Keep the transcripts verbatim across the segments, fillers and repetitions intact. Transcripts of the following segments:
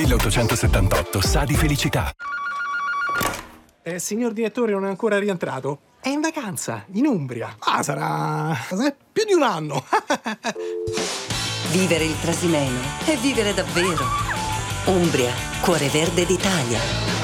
milleottocentosettantotto sa di felicità. Eh, signor direttore non è ancora rientrato? È in vacanza, in Umbria. Ah, sarà... sarà più di un anno. Vivere il Trasimeno è vivere davvero. Umbria, cuore verde d'Italia.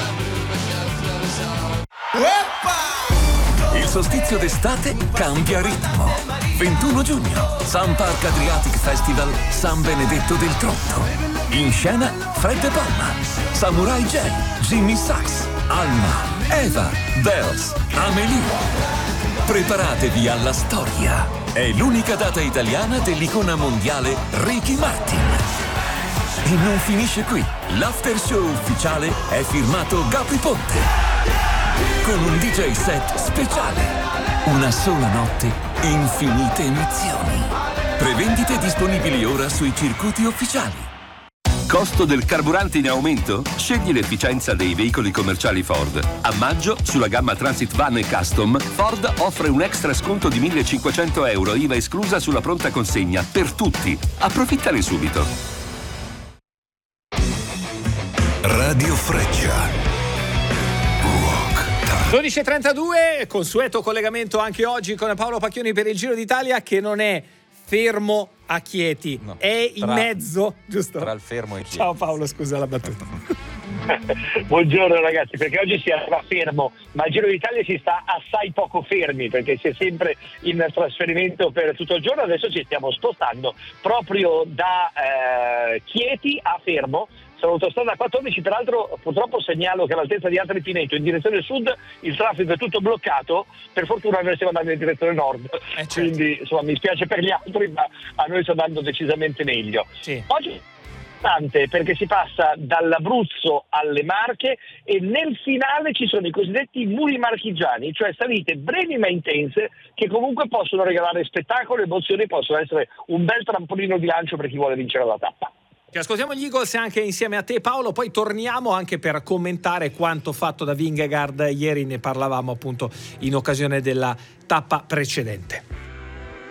Il solstizio d'estate cambia ritmo. ventuno giugno, Sun Park Adriatic Festival San Benedetto del Tronto. In scena Fred De Palma, Samurai J, Jimmy Sachs, Alma, Eva, Bells, Amelie. Preparatevi alla storia. È l'unica data italiana dell'icona mondiale Ricky Martin. E non finisce qui. L'after show ufficiale è firmato Gabri Ponte. Con un D J set speciale. Una sola notte, infinite emozioni. Prevendite disponibili ora sui circuiti ufficiali. Costo del carburante in aumento? Scegli l'efficienza dei veicoli commerciali Ford. A maggio, sulla gamma Transit Van e Custom, Ford offre un extra sconto di millecinquecento euro, I V A esclusa sulla pronta consegna, per tutti. Approfittane subito. Radio Freccia. dodici e trentadue, consueto collegamento anche oggi con Paolo Pacchioni per il Giro d'Italia, che non è fermo a Chieti, no, è in tra, mezzo, giusto? Tra il fermo e Chieti. Ciao Paolo, scusa la battuta. Buongiorno ragazzi, perché oggi si arriva fermo, ma il Giro d'Italia si sta assai poco fermi, perché si è sempre in trasferimento per tutto il giorno. Adesso ci stiamo spostando proprio da eh, Chieti a Fermo, sull'autostrada quattordici. Peraltro purtroppo segnalo che all'altezza di Atri Pineto in direzione sud il traffico è tutto bloccato. Per fortuna noi stiamo andando in direzione nord, eh certo. Quindi insomma mi spiace per gli altri, ma a noi sta andando decisamente meglio. Sì. Oggi perché si passa dall'Abruzzo alle Marche e nel finale ci sono i cosiddetti muri marchigiani, cioè salite brevi ma intense che comunque possono regalare spettacolo, emozioni, possono essere un bel trampolino di lancio per chi vuole vincere la tappa. Ci ascoltiamo gli Eagles anche insieme a te Paolo, poi torniamo anche per commentare quanto fatto da Vingegaard. Ieri ne parlavamo appunto in occasione della tappa precedente.